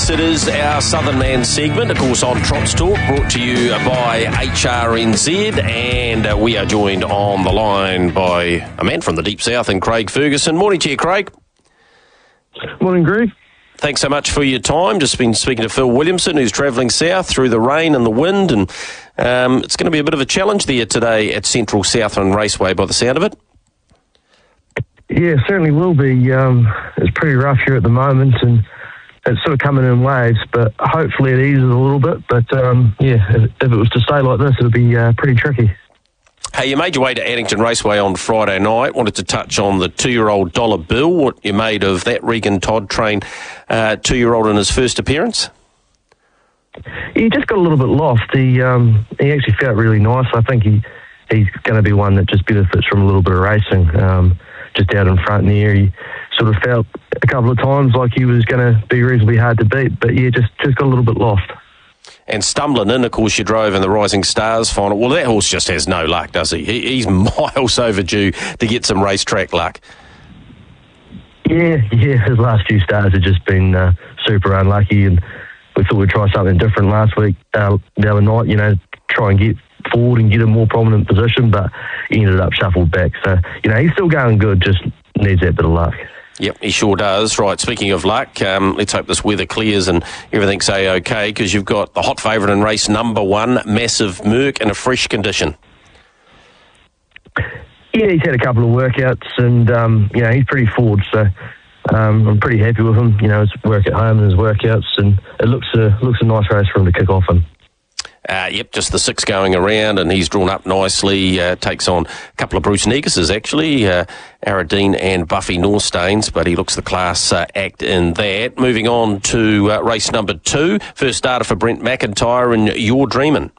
Yes, it is our Southern Man segment, of course, on Trots Talk, brought to you by HRNZ, and we are joined on the line by a man from the Deep South in Craig Ferguson. Morning to you, Craig. Morning, Greg. Thanks so much for your time. Just been speaking to Phil Williamson, who's travelling south through the rain and the wind, and it's going to be a bit of a challenge there today at Central Southland Raceway by the sound of it. Yeah, certainly will be. It's pretty rough here at the moment, and it's sort of coming in waves, but hopefully it eases a little bit. But, if it was to stay like this, it would be pretty tricky. Hey, you made your way to Addington Raceway on Friday night. Wanted to touch on the 2-year-old Dollar Bill, what you made of that Regan Todd train 2-year-old in his first appearance? He just got a little bit lost. He actually felt really nice. I think he's going to be one that just benefits from a little bit of racing. Just out in front in the air, he sort of felt a couple of times like he was going to be reasonably hard to beat, but yeah, just got a little bit lost. And stumbling in, of course, you drove in the Rising Stars final. Well, that horse just has no luck, does he? He's miles overdue to get some racetrack luck. Yeah, his last few starts have just been super unlucky, and we thought we'd try something different last week, the other night, try and get forward and get a more prominent position, but he ended up shuffled back. So, he's still going good, just needs that bit of luck. Yep, he sure does. Right, speaking of luck, let's hope this weather clears and everything's A-OK, because you've got the hot favourite in race number 1, Massive Merc, in a fresh condition. Yeah, he's had a couple of workouts, and, he's pretty forward, so I'm pretty happy with him. His work at home and his workouts, and it looks a nice race for him to kick off in. Just the 6 going around, and he's drawn up nicely. Takes on a couple of Bruce Negases, actually, Aradine and Buffy Norstains, but he looks the class act in that. Moving on to race number 2, first starter for Brent McIntyre, and You're Dreamin'.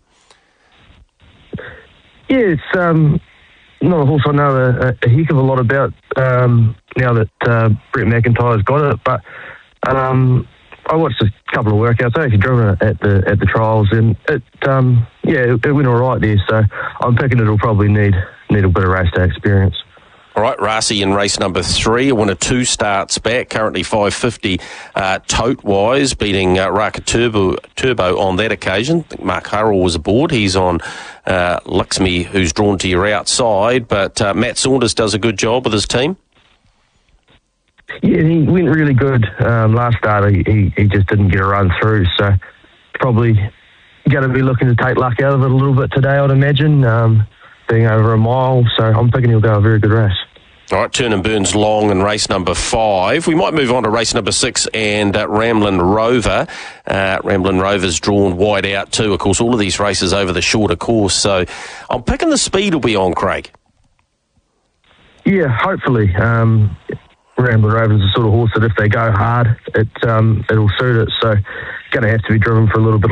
Yeah, it's not a horse I know a heck of a lot about now that Brent McIntyre's got it, but I watched a couple of workouts. I actually driven it at the trials, and it went all right there. So I'm thinking it'll probably need a bit of race day experience. All right, Rasi in race number 3, a winner 2 starts back, currently 550 tote-wise, beating Raka Turbo on that occasion. I think Mark Harrell was aboard. He's on Luxmy, who's drawn to your outside, but Matt Saunders does a good job with his team. Yeah, he went really good last start. He just didn't get a run through, so probably going to be looking to take luck out of it a little bit today, I'd imagine, being over a mile. So I'm thinking he'll go a very good race. All right, Turn and Burns long in race number 5. We might move on to race number 6 and Ramblin' Rover. Ramblin' Rover's drawn wide out too. Of course, all of these races over the shorter course, so I'm picking the speed will be on, Craig. Yeah, hopefully. Ramblin' Rover's the sort of horse that if they go hard, it'll suit it. So going to have to be driven for a little bit